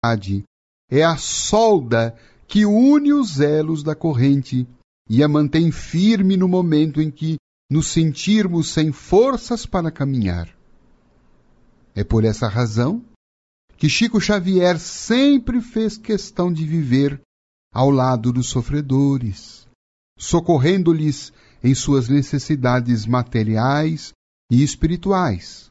é a solda que une os elos da corrente e a mantém firme no momento em que nos sentirmos sem forças para caminhar. É por essa razão que Chico Xavier sempre fez questão de viver ao lado dos sofredores, socorrendo-lhes em suas necessidades materiais e espirituais,